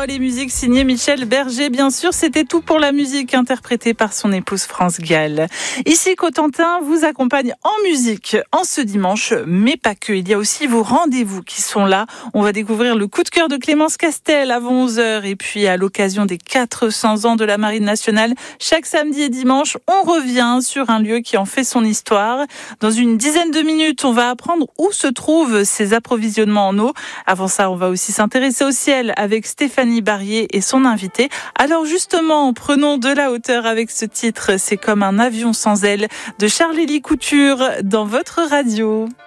paroles et musique signées Michel Berger, bien sûr. C'était Tout pour la musique, interprété par son épouse France Gall. Ici, Cotentin vous accompagne en musique en ce dimanche, mais pas que. Il y a aussi vos rendez-vous qui sont là. On va découvrir le coup de cœur de Clémence Castel avant 11h. Et puis, à l'occasion des 400 ans de la Marine nationale, chaque samedi et dimanche, on revient sur un lieu qui en fait son histoire. Dans une dizaine de minutes, on va apprendre où se trouvent ces approvisionnements en eau. Avant ça, on va aussi s'intéresser au ciel avec Stéphanie Barrier et son invité. Alors justement, prenons de la hauteur avec ce titre. C'est comme un avion sans ailes de Charles-Élie Couture dans votre radio.